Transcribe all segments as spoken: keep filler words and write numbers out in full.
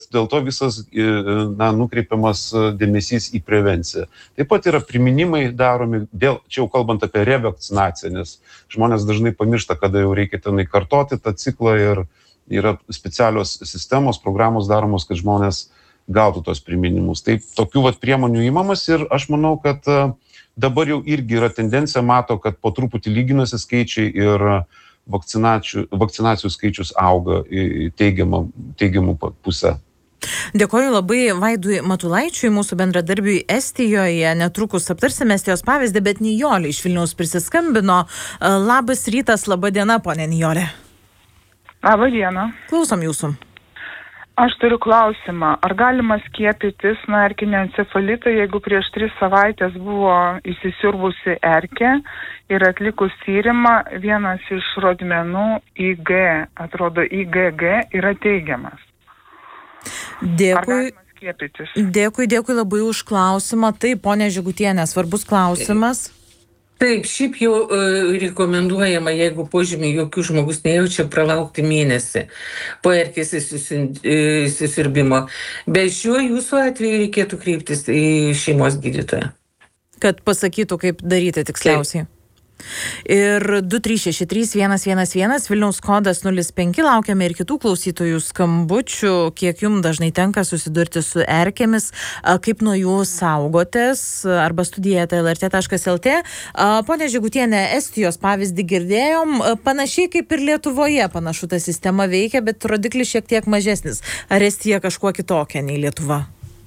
dėl to visas na, nukreipiamas dėmesys į prevenciją. Taip pat yra priminimai daromi, dėl, čia jau kalbant apie revakcinaciją, nes žmonės dažnai pamiršta, kada jau reikia tenai kartoti tą ciklą ir yra specialios sistemos, programos daromos, kad žmonės gautų tos priminimus. Tai tokių vat priemonių įmamas ir aš manau, kad dabar jau irgi yra tendencija, mato, kad po truputį lyginasi skaičiai ir vakcinacijų, vakcinacijų skaičius auga į teigiamą, teigiamų pusę. Dėkoju labai Vaidui Matulaičiui, mūsų bendradarbiui Estijoje. Netrukus aptarsime Estijos pavyzdį, bet Nijolė iš Vilniaus prisiskambino. Labas rytas, laba diena, ponė Nijolė. Labą dieną. Klausom jūsų. Aš turiu klausimą. Ar galima skiepytis nuo erkinio encefalito, jeigu prieš tris savaitės buvo įsisiurbusi erkė ir atlikus tyrimą, vienas iš rodmenų I G, atrodo I G G, yra teigiamas? Dėkui, dėkui, dėkui labai už klausimą. Taip, ponė Žigutienė, svarbus klausimas. Taip, šiaip jau uh, rekomenduojama, jeigu požymių jokių žmogus nejaučia, pralaukti mėnesį po erkės įsisiurbimo. Bet šiuo jūsų atveju reikėtų kreiptis į šeimos gydytoją. Kad pasakytų, kaip daryti tiksliausiai. Taip. Ir du trys šeši trys vienas vienas vienas, Vilniaus kodas nulis penki, laukiame ir kitų klausytojų skambučių, kiek jums dažnai tenka susidurti su erkėmis, kaip nuo jų saugotės, arba studijate L R T taškas L T. Pone Žigutienė, Estijos pavyzdį girdėjom, panašiai kaip ir Lietuvoje panašu ta sistema veikia, bet rodiklis šiek tiek mažesnis. Ar Estija kažkuo kitokia nei Lietuva?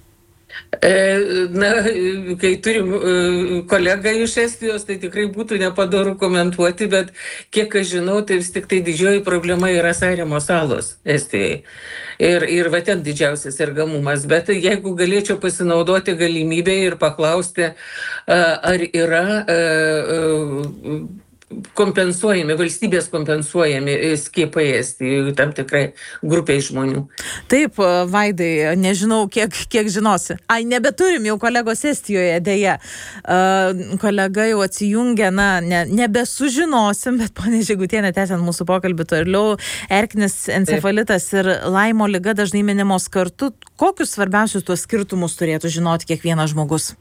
Na, kai turim kolegą iš Estijos, tai tikrai būtų nepadoru komentuoti, bet kiek aš žinau, tai vis tik tai didžioji problema yra Saremo salos Estijai. Ir, ir va ten didžiausias sergamumas. Bet jeigu galėčiau pasinaudoti galimybę ir paklausti, ar yra kompensuojami, valstybės kompensuojami skiepai Estijoje tam tikrai grupiai žmonių. Taip, Vaidai, nežinau, kiek, kiek žinosi. Ai, nebeturim jau kolegos Estijoje, dėja. Uh, kolega jau atsijungia, na, ne, nebesužinosim, bet ponė Žigutienė, tęsiant mūsų pokalbį toliau, erkinis encefalitas Taip. Ir Laimo liga dažnai minimos kartu. Kokius svarbiausius tuos skirtumus turėtų žinoti kiekvienas žmogus?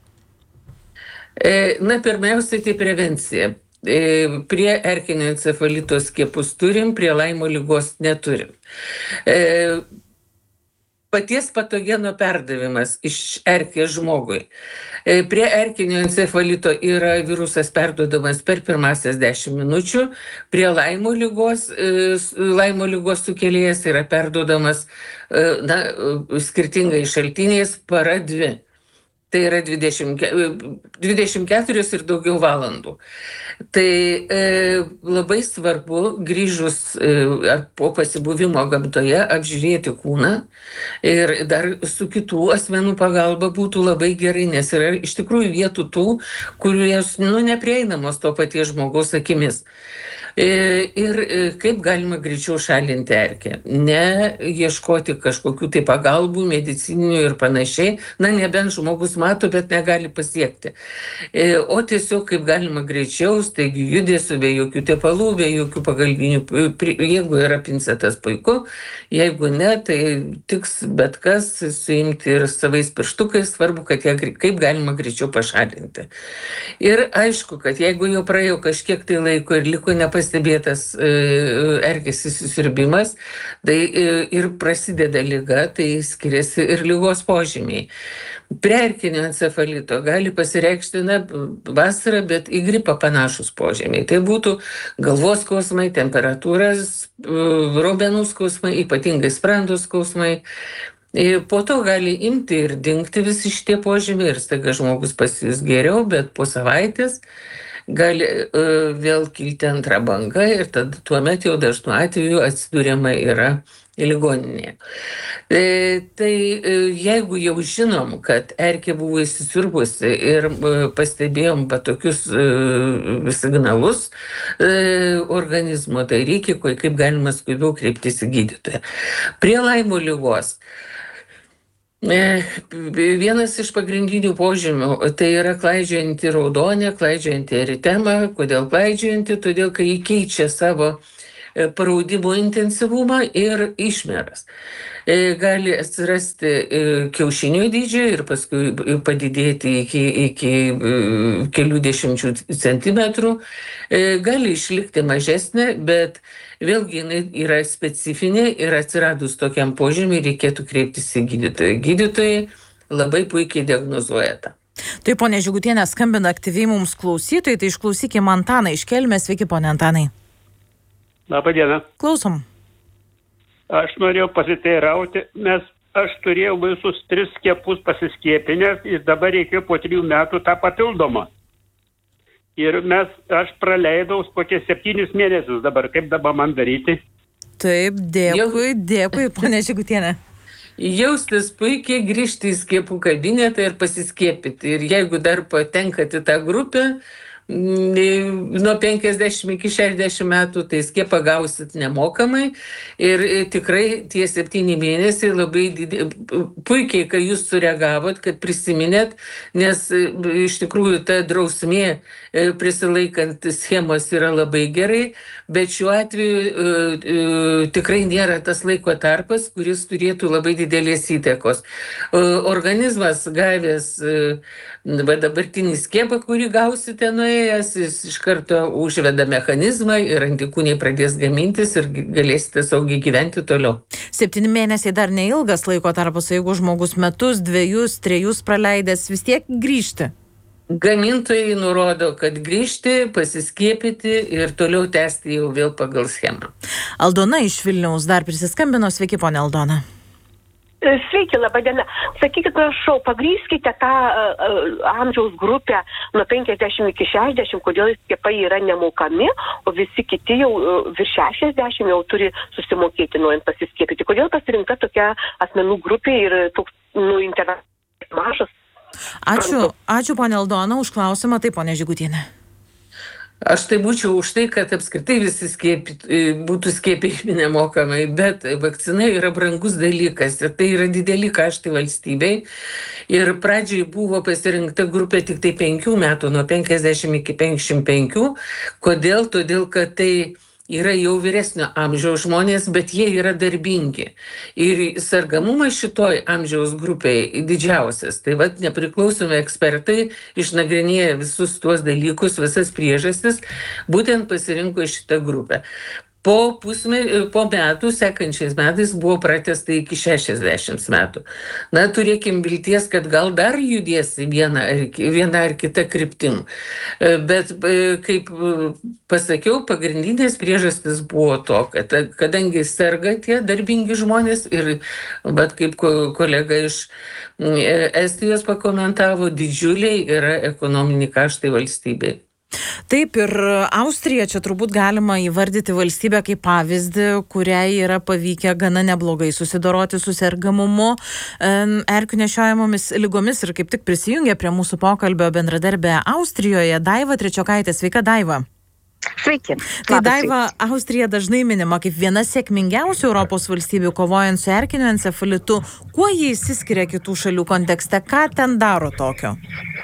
E, na, pirmiausia, tai prevencija. Prie erkinio encefalito skiepus turim, prie Laimo ligos neturim. E, paties patogeno perdavimas iš erkės žmogui. E, prie erkinio encefalito yra virusas perduodamas per pirmasias dešimt minučių, prie Laimo ligos, e, Laimo ligos sukėlėjas yra perduodamas e, na, skirtingais šaltiniais para dvi. Tai yra dvidešimt, dvidešimt keturios ir daugiau valandų. Tai e, labai svarbu grįžus e, ar po pasibuvimo gamtoje apžiūrėti kūną ir dar su kitų asmenų pagalba būtų labai gerai, nes yra iš tikrųjų vietų tų, kurios nu, neprieinamos to paties žmogaus akimis. Ir kaip galima greičiau šalinti erkę. Ne ieškoti kažkokių tai pagalbų, medicininių ir panašiai. Na, nebent žmogus mato, bet negali pasiekti. O tiesiog kaip galima greičiau, staigi judesiu, be jokių tepalų, be jokių pagalbinių. Jeigu yra pincetas, puiku. Jeigu ne, tai tiks bet kas suimti ir savais pirštukais. Svarbu, kad jie kaip galima greičiau pašalinti. Ir aišku, kad jeigu jau praėjo kažkiek tai laiko ir liko nepasirinkti, stebėtas erkės įsisiurbimas, tai ir prasideda liga, tai skiriasi ir ligos požymiai. Prie erkinio encefalito gali pasireikšti na, vasarą, bet į gripą panašus požymiai. Tai būtų galvos skausmai, temperatūras, raumenų skausmai, ypatingai sprando skausmai. Po to gali imti ir dingti visi šitie požymiai ir staiga žmogus pasijus geriau, bet po savaitės gali uh, vėl kilti antrą bangą ir tada tuomet jau dažnu atveju atsidūrėma yra ligoninėje. E, tai e, jeigu jau žinom, kad erkė buvo įsisiurbusi ir e, pastebėjom va tokius e, signalus e, organizmo, tai reikia kaip galima skubiau kreiptis į gydytoją. Prie Laimo ligos vienas iš pagrindinių požymių tai yra klaidžiojanti raudonė, klaidžiojanti eritema. Kodėl klaidžiojanti? Todėl, kai jį keičia savo paraudimo intensyvumą ir išmeras. Gali atsirasti kiaušinio dydžio ir paskui padidėti iki, iki kelių dešimčių centimetrų. Gali išlikti mažesnė, bet vėlgi jinai yra specifinė ir atsiradus tokiam požymiui reikėtų kreiptis į gydytoją. Gydytojai labai puikiai diagnozuoja tą. Tai ponia Žigutienė skambina aktyviai mums klausytojai, tai išklausykime Antaną iš Kelmės. Sveiki, ponia Antanai. Labą dieną. Klausom. Aš norėjau pasiteirauti, nes aš turėjau visus tris skiepus pasiskiepinęs ir dabar reikėjo po trijų metų tą papildomą. Ir mes, aš praleidau kokie septynis mėnesius dabar, kaip dabar man daryti? Taip, dėkui, dėkui, ponia Žigutienė. Jaustis puikiai, grįžti į skiepų kabinetą ir pasiskiepyti. Ir jeigu dar patenkate į tą grupę, nuo penkiasdešimt iki šešiasdešimt metų, tai skiepą gausit nemokamai ir tikrai tie septyni mėnesiai labai didė, puikiai, kai jūs sureagavot, kad prisiminėt, nes iš tikrųjų ta drausmė prisilaikant schemos yra labai gerai, bet šiuo atveju tikrai nėra tas laiko tarpas, kuris turėtų labai didelės įtakos. Organizmas gavęs dabartinį skiepą, kurį gausite nuėjęs, jis iš karto užveda mechanizmą ir antikūniai pradės gamintis ir galėsite saugiai gyventi toliau. Septyni mėnesiai dar neilgas laiko tarpas, jeigu žmogus metus, dviejus, trejus praleidęs, vis tiek grįžti. Gamintojai nurodo, kad grįžti, pasiskiepyti ir toliau tęsti jau vėl pagal schemą. Aldona iš Vilniaus dar prisiskambino. Sveiki, ponia Aldona. Sveiki, laba diena. Sakykit, prašau, pagrįskite tą uh, amžiaus grupę nuo penkiasdešimt iki šešiasdešimt, kodėl skiepai yra nemokami, o visi kiti jau uh, virš šešiasdešimt jau turi susimokėti, norint pasiskiepyti. Kodėl pasirinkta tokia asmenų grupė ir toks, nu, intervalas mažas? Ačiū, ačiū ponia Aldona už klausimą. Taip, ponia Žigutienė. Aš tai būčiau už tai, kad apskritai visi skiepi, būtų skiepijami nemokamai, bet vakcina yra brangus dalykas ir tai yra dideli kaštai valstybei. Ir pradžiai buvo pasirinkta grupė tik tai penkių metų, nuo penkiasdešimt iki penkiasdešimt penkių. Kodėl? Todėl, kad tai yra jau vyresnio amžiaus žmonės, bet jie yra darbingi. Ir sergamumas šitoj amžiaus grupėje didžiausias. Tai vat nepriklausomi ekspertai išnagrinėję visus tuos dalykus, visas priežastis, būtent pasirinko šitą grupę. Po, pusme, po metų, sekančiais metais, buvo pratęsta iki šešiasdešimt metų. Na, turėkim vilties, kad gal dar judės viena ar, viena ar kita kryptim. Bet, kaip pasakiau, pagrindinės priežastis buvo to, kad kadangi serga tie darbingi žmonės ir, bet kaip kolega iš Estijos pakomentavo, didžiuliai yra ekonominiai kaštai valstybei. Taip, ir Austrija čia turbūt galima įvardyti valstybę kaip pavyzdį, kuriai yra pavykę gana neblogai susidoroti su sergamumu erkių nešiojamomis lygomis ir kaip tik prisijungė prie mūsų pokalbio bendradarbė Austrijoje Daiva Trečiokaitė. Sveika, Daiva. Sveiki. Tai Daiva, Austrija dažnai minima kaip viena sėkmingiausių Europos valstybių kovojant su erkiniu encefalitu. Kuo jie išsiskiria kitų šalių kontekste? Ką ten daro tokio?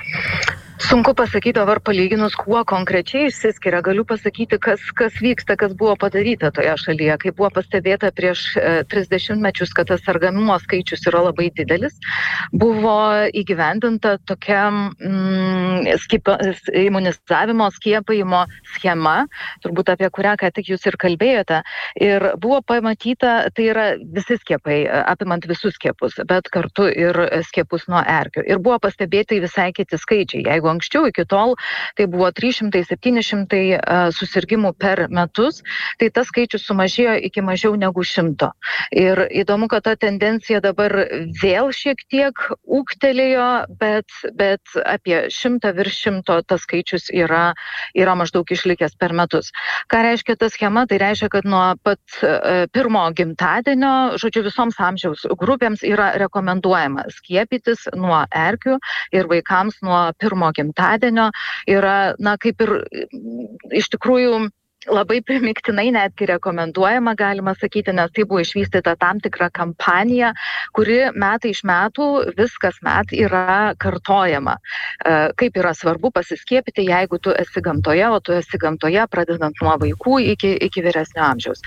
Sunku pasakyti, dabar palyginus, kuo konkrečiai išsiskiria. Galiu pasakyti, kas, kas vyksta, kas buvo padaryta toje šalyje. Kai buvo pastebėta prieš trisdešimt mečius, kad tas sergamumo skaičius yra labai didelis, buvo įgyvendinta tokia mm, skipa, imunizavimo, skiepajimo schema, turbūt apie kurią ką tik jūs ir kalbėjote. Ir buvo pamatyta, tai yra visi skiepai, apimant visus skiepus, bet kartu ir skiepus nuo erkių. Ir buvo pastebėti visai kiti skaičiai. Jeigu anksčiau iki tol tai buvo trys šimtai septyni šimtai uh, susirgymų per metus, tai tas skaičius sumažėjo iki mažiau negu šimto. Ir įdomu, kad ta tendencija dabar vėl šiek tiek ūgtelėjo, bet, bet apie šimtą virš šimto tas skaičius yra, yra maždaug išlikęs per metus. Ką reiškia ta schema? Tai reiškia, kad nuo pat uh, pirmo gimtadienio, žodžiu, visoms amžiaus grupėms yra rekomenduojama skiepytis nuo erkių ir vaikams nuo pirmo gimtadienio yra, na, kaip ir iš tikrųjų labai primiktinai netgi rekomenduojama, galima sakyti, nes tai buvo išvystyta tam tikra kampanija, kuri metai iš metų vis kasmet yra kartojama. Kaip yra svarbu pasiskiepyti, jeigu tu esi gamtoje, o tu esi gamtoje pradedant nuo vaikų iki, iki vyresnio amžiaus.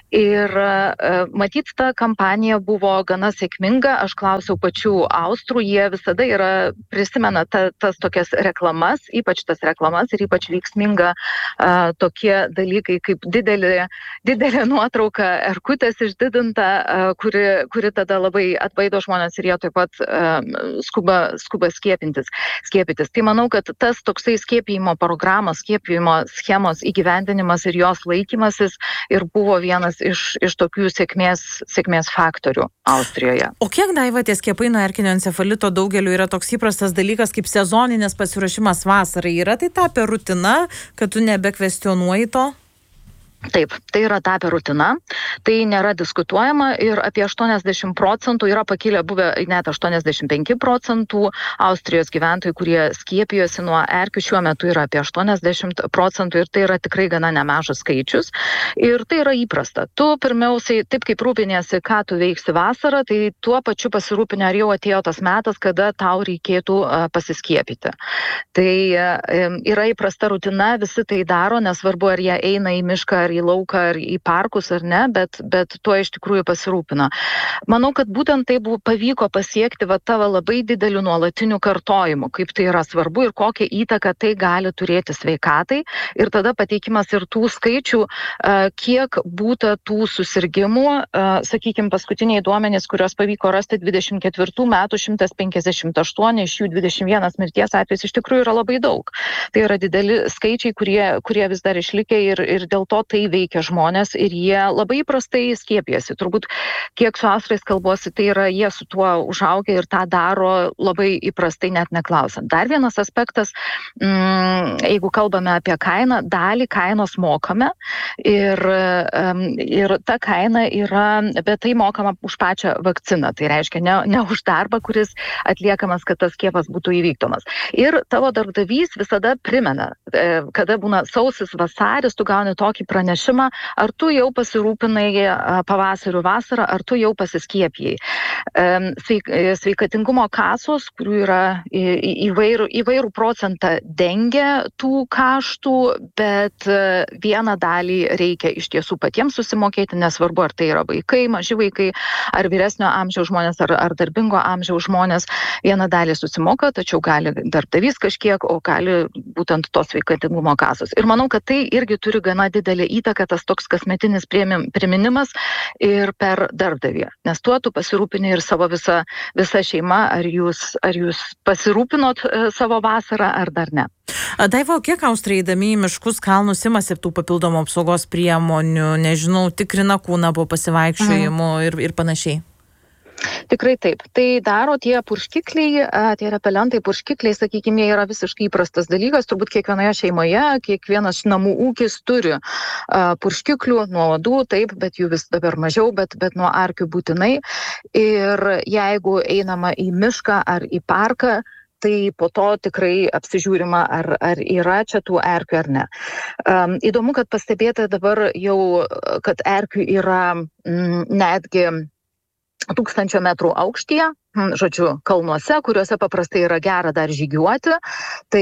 Ir matyt, ta kampanija buvo gana sėkminga, aš klausiau pačių austrų, jie visada yra, prisimena ta, tas tokias reklamas, ypač tas reklamas ir ypač veiksminga uh, tokie dalykai kaip didelė, didelė nuotrauka erkutės išdidinta, uh, kuri, kuri tada labai atbaido žmonės ir jie taip pat uh, skuba, skuba skiepintis, skiepytis. Tai manau, kad tas toksai skiepijimo programos, skiepijimo schemos įgyvendinimas ir jos laikymasis ir buvo vienas iš, iš tokių sėkmės, sėkmės faktorių Austrijoje. O kiek, Daiva, tie skiepai nuo erkinio encefalito daugeliu yra toks įprastas dalykas kaip sezoninis pasiruošimas vasarai? Yra tai tapę rutina, kad tu nebekvestionuoji to? Taip, tai yra tapę rutina, tai nėra diskutuojama ir apie aštuoniasdešimt procentų yra pakilę buvę net aštuoniasdešimt penki procentų Austrijos gyventojų, kurie skiepijosi nuo erkių, šiuo metu yra apie aštuoniasdešimt procentų ir tai yra tikrai gana nemažas skaičius ir tai yra įprasta. Tu pirmiausiai, taip kaip rūpinėsi, ką tu veiksi vasarą, tai tuo pačiu pasirūpinė, ar jau atėjo tas metas, kada tau reikėtų uh, pasiskiepyti. Tai uh, yra įprasta rutina, visi tai daro, nesvarbu, ar jie eina į mišką, ar į lauką, ar į parkus, ar ne, bet, bet tuo iš tikrųjų pasirūpina. Manau, kad būtent tai buvo, pavyko pasiekti va tavo labai didelių nuolatinių kartojimų, kaip tai yra svarbu ir kokią įtaką tai gali turėti sveikatai. Ir tada pateikimas ir tų skaičių, kiek būta tų susirgymų, sakykime, paskutiniai duomenys, kurios pavyko rasti dvidešimt ketvirtų metų šimtas penkiasdešimt aštuoni, iš jų dvidešimt vienas mirties atvejs iš tikrųjų yra labai daug. Tai yra dideli skaičiai, kurie, kurie vis dar išlikę ir, ir dėl to tai veikia žmonės ir jie labai įprastai skiepijasi. Turbūt kiek su austrais kalbuosi, tai yra jie su tuo užaugę ir tą daro labai įprastai, net neklausant. Dar vienas aspektas, mm, jeigu kalbame apie kainą, dalį kainos mokame ir, um, ir ta kaina yra, bet tai mokama už pačią vakciną. Tai reiškia ne, ne už darbą, kuris atliekamas, kad tas skiepas būtų įvykdomas. Ir tavo darbdavys visada primena, kada būna sausis, vasaris, tu gauni tokį pranešimą, ar tu jau pasirūpinai pavasarių vasarą, ar tu jau pasiskiepijai. Sveik, sveikatingumo kasos, kurių yra įvairių, įvairių procentą dengia tų kaštų, bet vieną dalį reikia iš tiesų patiems susimokėti, nesvarbu, ar tai yra vaikai, maži vaikai, ar vyresnio amžiaus žmonės, ar, ar darbingo amžiaus žmonės. Vieną dalį susimoka, tačiau gali darbdavys kažkiek, o gali būtent tos sveikatingumo kasos. Ir manau, kad tai irgi turi gana didelį įtaka, tas toks kasmetinis priminimas ir per darbdavį. Nes tuo tu pasirūpini ir savo visą, visą šeimą, ar jūs, ar jūs pasirūpinot savo vasarą, ar dar ne. Daiva, kiek austrai eidami į miškus, kalnus imasi tų papildomų apsaugos priemonių, nežinau, tikrina kūną po pasivaikščiojimų mhm. ir, ir panašiai? Tikrai taip. Tai daro tie purškikliai, tie repelentai purškikliai, sakykime, jie yra visiškai įprastas dalykas. Turbūt kiekvienoje šeimoje, kiekvienas namų ūkis turi purškiklių nuo uodų, taip, bet jų vis dabar mažiau, bet, bet nuo erkių būtinai. Ir jeigu einama į mišką ar į parką, tai po to tikrai apsižiūrima, ar, ar yra čia tų erkių ar ne. Um, įdomu, kad pastebėta dabar jau, kad erkių yra mm, netgi tūkstančio metrų aukštyje, žodžiu, kalnuose, kuriuose paprastai yra gera dar žygiuoti, tai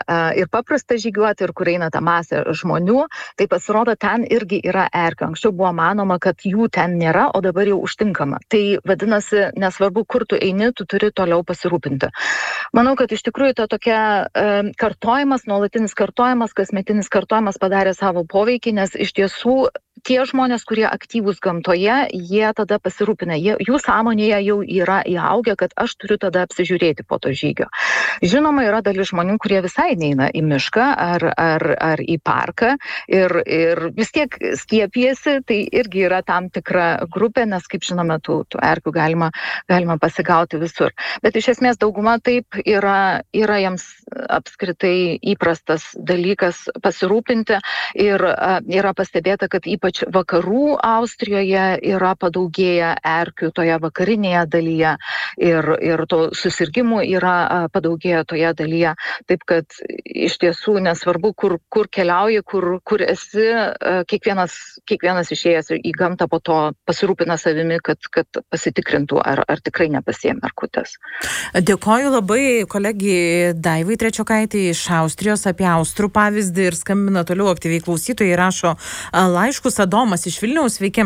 ir paprasta žygiuoti, ir kur eina ta masė žmonių, tai pasirodo, ten irgi yra erkių. Anksčiau buvo manoma, kad jų ten nėra, o dabar jau užtinkama. Tai vadinasi, nesvarbu, kur tu eini, tu turi toliau pasirūpinti. Manau, kad iš tikrųjų ta tokia e, kartojimas, nuolatinis kartojimas, kasmetinis kartojimas padarė savo poveikį, nes iš tiesų tie žmonės, kurie aktyvūs gamtoje, jie tada pasirūpina, jie, jų sąmonėje jau yra įaugę, kad aš turiu tada apsižiūrėti po to žygio. Žinoma, yra dalis žmonių, kurie visai neina į mišką ar, ar, ar į parką ir, ir vis tiek skiepijasi, tai irgi yra tam tikra grupė, nes, kaip žinome, tų, tų erkių galima, galima pasigauti visur. Bet iš esmės dauguma taip yra, yra jiems apskritai įprastas dalykas pasirūpinti ir a, yra pastebėta, kad ypač vakarų Austrijoje yra padaugėję erkių toje vakarinėje dalyje. ir, ir to susirgymų yra padaugėję toje dalyje. Taip kad iš tiesų nesvarbu, kur, kur keliauji, kur, kur esi, kiekvienas, kiekvienas išėjęs į gamtą po to pasirūpina savimi, kad, kad pasitikrintų, ar, ar tikrai nepasiėmė erkutės. Dėkoju labai kolegijai Daivai Trečiokaitei iš Austrijos apie austrų pavyzdį ir skambina toliau aktyviai klausytojai, rašo laiškus. Adomas iš Vilniaus, sveiki.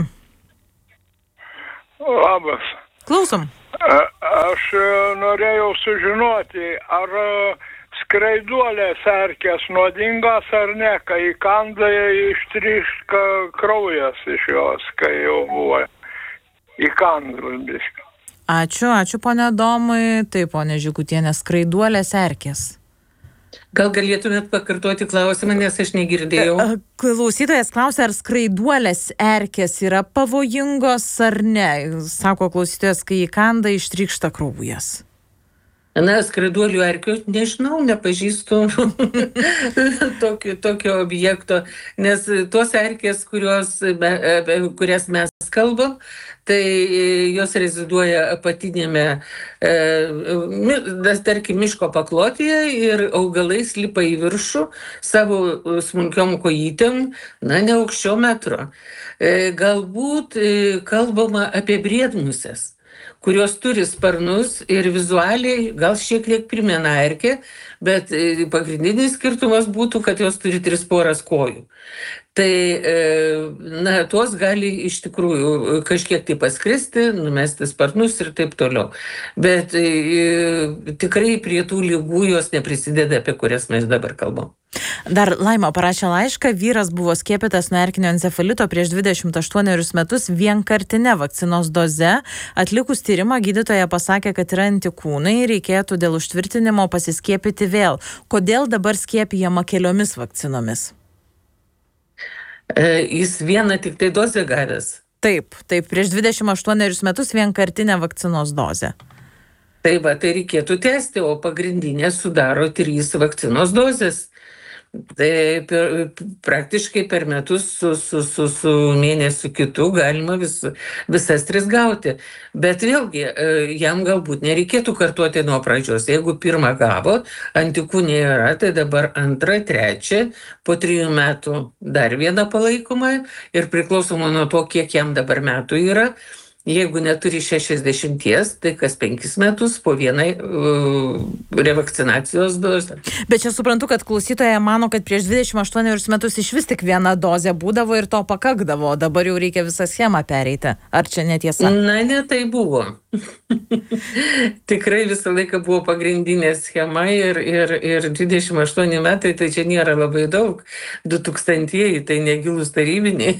Labas. Klausom. Aš norėjau sužinoti, ar skraiduolės erkės nuodingos ar ne, kai įkanda ištryška kraujas iš jos, kai jau buvo įkandus biškai. Ačiū, ačiū ponia Domai. Taip, ponia Žigutienė, skraiduolės erkės. Gal galėtumėt pakartoti klausimą, nes aš negirdėjau. Klausytojas klausia, ar skraiduolės erkės yra pavojingos ar ne. Sako klausytojas, kai įkanda ištrykšta kraujas. Na, skraiduolių erkių nežinau, nepažįstu tokio, tokio objekto, nes tos erkės, kurios, kurias mes kalbam, tai jos reziduoja apatinėme, e, tarkim, miško paklotėje ir augalais lipa į viršų savo smulkiom kojytėm, na, ne aukščiau metro. E, galbūt e, kalbama apie briedmuses, kurios turi sparnus ir vizualiai gal šiek tiek primena erkę, bet pagrindinis skirtumas būtų, kad jos turi tris poras kojų. Tai, na, tos gali iš tikrųjų kažkiek tai paskristi, numesti sparnus ir taip toliau. Bet e, tikrai prie tų lygų jos neprisideda, apie kurias mes dabar kalbam. Dar Laima parašė laišką, vyras buvo skiepytas nuo erkinio encefalito prieš dvidešimt aštuonerius metus vienkartine vakcinos doze. Atlikus tyrimą gydytoja pasakė, kad yra antikūnai, reikėtų dėl užtvirtinimo pasiskiepyti vėl. Kodėl dabar skiepijama keliomis vakcinomis? E, jis vieną tik tai dozę gavęs. Taip, taip, prieš dvidešimt aštuonerius metus vienkartinę vakcinos dozę. Tai va, tai reikėtų tęsti, o pagrindinė sudaro trys vakcinos dozės. Tai per, praktiškai per metus su, su, su, su mėnesiu kitu galima vis, visas tris gauti. Bet vėlgi, jam galbūt nereikėtų kartuoti nuo pradžios. Jeigu pirmą gavo, antikūnė yra, tai dabar antrą, trečią, po trijų metų dar vieną palaikomą ir priklausomai nuo to, kiek jam dabar metų yra. Jeigu neturi šešiasdešimties, tai kas penkis metus po vienai uh, revakcinacijos dozę. Bet čia suprantu, kad klausytoja mano, kad prieš dvidešimt aštuonerius metus iš vis tik viena dozė būdavo ir to pakakdavo, dabar jau reikia visą schemą pereiti. Ar čia netiesa? Na, ne, tai buvo. Tikrai visą laiką buvo pagrindinė schema ir, ir, ir dvidešimt aštuoni metai, tai čia nėra labai daug. du tūkstantieji, tai negilūs tarybiniai.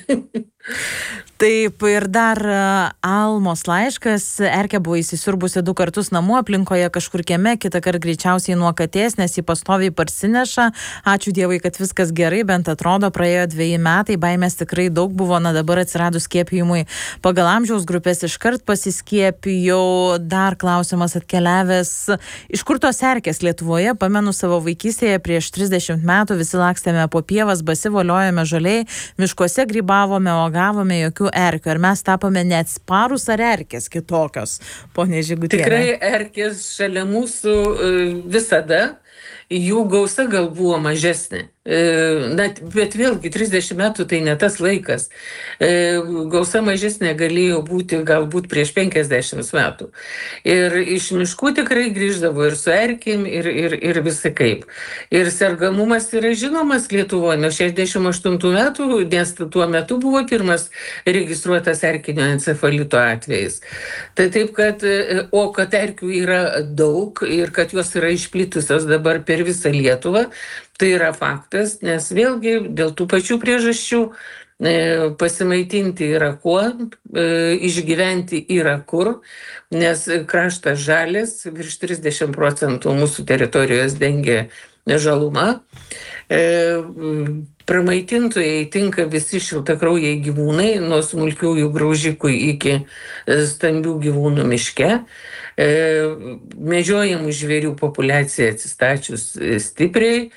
Taip, ir dar Almos laiškas. Erkė buvo įsisiurbusi du kartus namų aplinkoje kažkur kieme, kitą kartą greičiausiai nuo katės, nes jį pastoviai parsineša. Ačiū Dievui, kad viskas gerai, bent atrodo, praėjo dveji metai, baimės tikrai daug buvo, na dabar atsiradus skiepijimui pagal amžiaus grupės iškart pasiskiepijau. Dar klausimas atkeliavęs. Iš kur tos erkės Lietuvoje? Pamenu savo vaikystėje prieš trisdešimt metų visi lakstėme po pievas, basivoliojame žaliai, miškuose grybavome, uogavome, jokių erkių. Ar mes tapome neatsparūs ar erkės kitokios, ponė Žigutienė? Tikrai erkės šalia mūsų visada, jų gausa gal buvo mažesnė. Na, bet vėlgi trisdešimt metų tai ne tas laikas. Gausa mažesnė galėjo būti galbūt prieš penkiasdešimt metų. Ir iš miškų tikrai grįždavo ir su erkėm, ir, ir, ir visai kaip. Ir sergamumas yra žinomas Lietuvoje nuo šešiasdešimt aštuntų metų, nes tuo metu buvo pirmas registruotas erkinio encefalito atvejis. Tai taip, kad, o kad erkių yra daug ir kad jos yra išplitusios dabar per visą Lietuvą, tai yra faktas, nes vėlgi dėl tų pačių priežasčių e, pasimaitinti yra kuo, e, išgyventi yra kur, nes kraštas žalias, virš trisdešimt procentų mūsų teritorijos dengia žaluma. E, pramaitintojai tinka visi šiltakraujai gyvūnai, nuo smulkiųjų graužikų iki stambių gyvūnų miške. E, medžiojamų žvėrių populiacija atsistačius stipriai.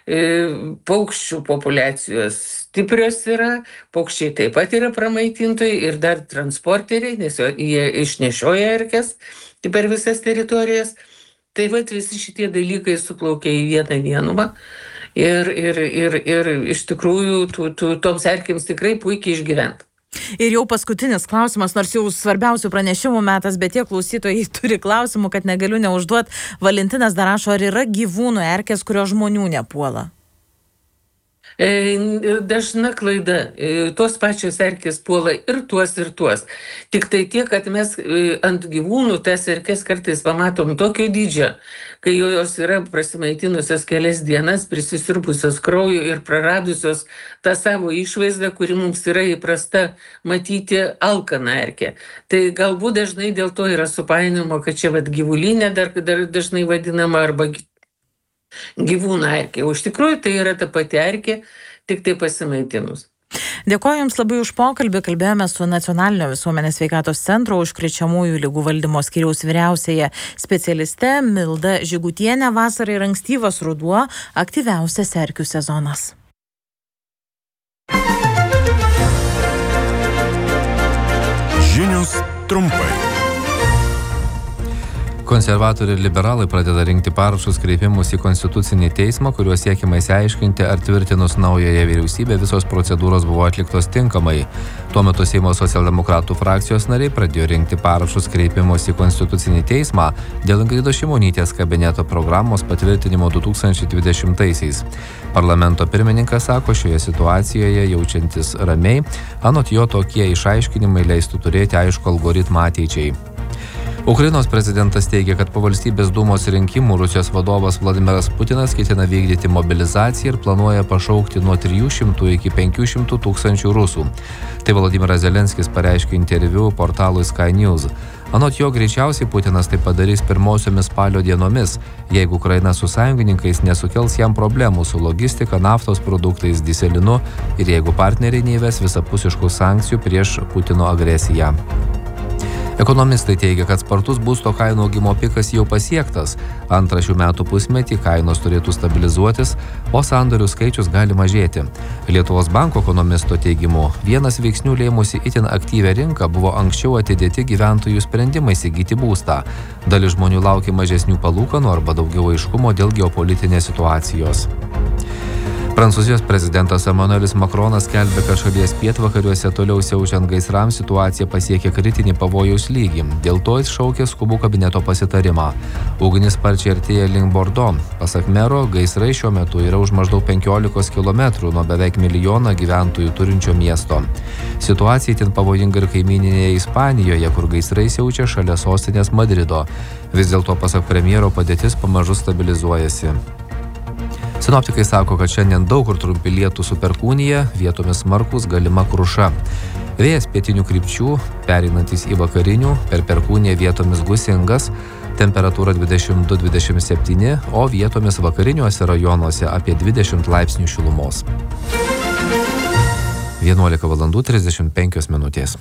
paukščių populiacijos stiprios yra, paukščiai taip pat yra pramaitintojai ir dar transporteriai, nes jie išnešioja erkes per visas teritorijas. Tai vat visi šitie dalykai suplaukia į vieną vienumą ir, ir, ir, ir iš tikrųjų tų, tų, toms erkėms tikrai puikiai išgyventi. Ir jau paskutinis klausimas, nors jau svarbiausių pranešimų metas, bet tie klausytojai turi klausimų, kad negaliu neužduoti. Valentinas dar rašo, ar yra gyvūnų erkės, kurios žmonių nepuola? Dažna klaida. Tos pačios erkės puola ir tuos, ir tuos. Tik tai tiek, kad mes ant gyvūnų tas erkės kartais pamatom tokio dydžio, kai jos yra prasimaitinusios kelias dienas, prisisirpusios kraujo ir praradusios tą savo išvaizdą, kuri mums yra įprasta matyti alkaną erkę. Tai galbūt dažnai dėl to yra supainiojama, kad čia vat gyvulinė dar, dar dažnai vadinama arba gyvūnų erkė. O iš tikrųjų tai yra ta pati erkė, tik tai pasimaitinus. Dėkoju Jums labai už pokalbį. Kalbėjome su Nacionalinio visuomenės sveikatos centro užkrečiamųjų ligų valdymo skyriaus vyriausiaja specialiste Milda Žygutienė. Vasara ir ankstyvas ruduo, aktyviausias erkių sezonas. Žinios trumpai. Konservatoriai ir liberalai pradeda rinkti parašus kreipimus į Konstitucinį teismą, kuriuo siekiama išsiaiškinti, ar tvirtinus naująją vyriausybę visos procedūros buvo atliktos tinkamai. Tuo metu Seimo socialdemokratų frakcijos nariai pradėjo rinkti parašus kreipimus į Konstitucinį teismą dėl Ingridos Šimonytės kabineto programos patvirtinimo du tūkstančiai dvidešimtaisiais. Parlamento pirmininkas sako, šioje situacijoje jaučiantis ramiai, anot jo tokie išaiškinimai leistų turėti aišku algoritmą ateičiai. Ukrainos prezidentas teigia, kad po valstybės dūmos rinkimų Rusijos vadovas Vladimiras Putinas ketina vykdyti mobilizaciją ir planuoja pašaukti nuo trijų šimtų iki penkių šimtų tūkstančių rusų. Tai Volodymyras Zelenskis pareiškė interviu portalui Sky News. Anot jo, greičiausiai Putinas tai padarys pirmosiomis spalio dienomis, jeigu Ukraina su sąjungininkais nesukels jam problemų su logistika, naftos produktais, dyselinu ir jeigu partneriai neįves visapusiškų sankcijų prieš Putino agresiją. Ekonomistai teigia, kad spartus būsto kainų augimo pikas jau pasiektas. Antrą šių metų pusmetį kainos turėtų stabilizuotis, o sandorių skaičius gali mažėti. Lietuvos banko ekonomisto teigimu, vienas veiksnių lėmusi itin aktyvią rinką buvo anksčiau atidėti gyventojų sprendimai įsigyti būstą. Dalis žmonių laukia mažesnių palūkanų arba daugiau aiškumo dėl geopolitinės situacijos. Prancūzijos prezidentas Emmanuelis Macronas skelbia, kad šalies pietvakariuose toliau siaučiant gaisrams situacija pasiekė kritinį pavojaus lygį. Dėl to jis šaukė skubų kabineto pasitarimą. Ugnis sparčiai artėja link Bordo. Pasak mero, gaisrai šiuo metu yra už maždaug penkiolikos kilometrų nuo beveik milijoną gyventojų turinčio miesto. Situacija itin pavojinga ir kaimyninėje Ispanijoje, kur gaisrai siaučia šalia sostinės Madrido. Vis dėlto, pasak premjero, padėtis pamažu stabilizuojasi. Sinoptikai sako, kad šiandien daug kur trumpi lietūs su perkūnija, vietomis smarkūs, galima kruša. Vėjas pietinių krypčių, pereinantis į vakarinių, per perkūniją vietomis gūsingas, temperatūra dvidešimt du dvidešimt septyni, o vietomis vakariniuose rajonuose apie dvidešimt laipsnių šilumos. vienuolika valandų trisdešimt penkios minutės.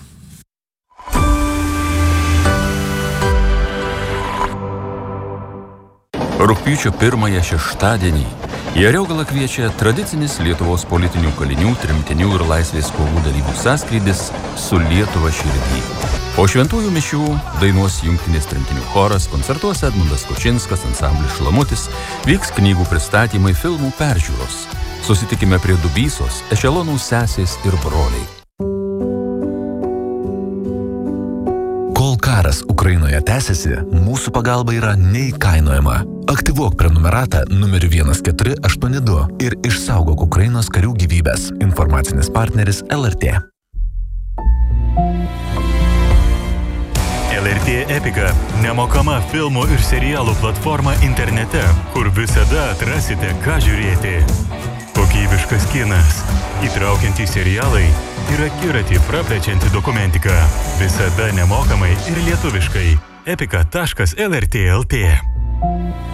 Rugpjūčio pirmąją šeštadienį į Ariogalą kviečia tradicinis Lietuvos politinių kalinių, tremtinių ir laisvės kovų dalyvių sąskrydis Su Lietuva širdį. Po šventųjų mišių dainuos jungtinis tremtinių choras, koncertuos Edmundas Kučinskas, ansamblis Šlamutis, vyks knygų pristatymai, filmų peržiūros. Susitikime prie Dubysos, Ešelonų sesės ir broliai. Kol karas Ukrainoje tęsiasi, mūsų pagalba yra neįkainojama. Aktyvuok prenumeratą numeriu vienas keturi aštuoni du ir išsaugok Ukrainos karių gyvybės. Informacinis partneris L R T. L R T Epika – nemokama filmų ir serialų platforma internete, kur visada atrasite, ką žiūrėti. Kokybiškas kinas, įtraukiantys serialai ir akiratį praplečianti dokumentika. Visada nemokamai ir lietuviškai. epika taškas l r t taškas l t